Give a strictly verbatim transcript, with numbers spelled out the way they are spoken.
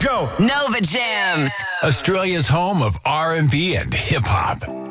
Go. Nova Jams. Australia's home of R and B and hip hop.